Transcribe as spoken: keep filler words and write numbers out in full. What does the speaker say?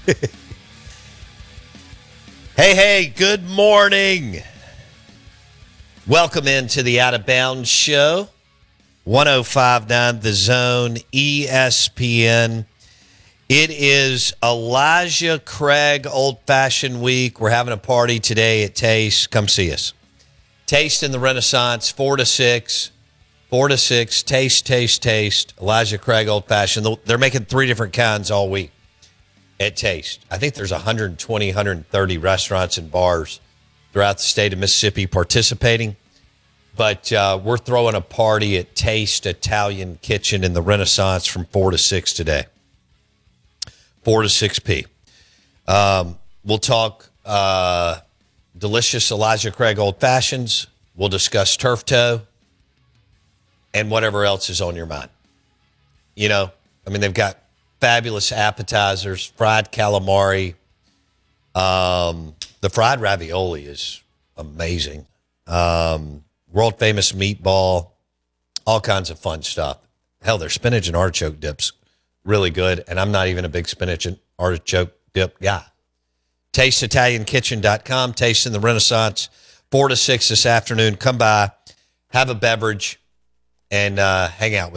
Hey, hey, good morning. Welcome into the Out of Bounds Show. one oh five point nine The Zone, E S P N. It is Elijah Craig Old Fashioned Week. We're having a party today at Taste. Come see us. Taste in the Renaissance, four to six. four to six, Taste, Taste, Taste. Elijah Craig Old Fashioned. They're making three different kinds all week at Taste. I think there's one hundred twenty, one hundred thirty restaurants and bars throughout the state of Mississippi participating. But uh, we're throwing a party at Taste Italian Kitchen in the Renaissance from four to six today. four to six p. Um, we'll talk uh, delicious Elijah Craig Old Fashions. We'll discuss turf toe and whatever else is on your mind. You know, I mean, they've got fabulous appetizers, fried calamari. Um, the fried ravioli is amazing. Um, world famous meatball, all kinds of fun stuff. Hell, their spinach and artichoke dips really good, and I'm not even a big spinach and artichoke dip guy. taste italian kitchen dot com, Taste in the Renaissance, four to six this afternoon. Come by, have a beverage, and uh, hang out with